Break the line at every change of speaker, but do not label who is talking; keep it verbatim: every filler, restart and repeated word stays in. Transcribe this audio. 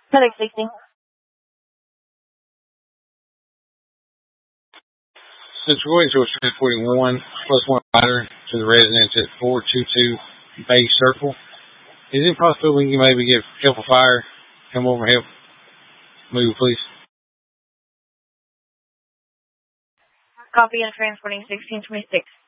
FedEx sixteen.
Since we're going to a Trend forty-one plus one rider to the residence at four two two Bay Circle, is it possible we can maybe get help a fire? Come over and help move, please.
Copy and transporting sixteen twenty-six.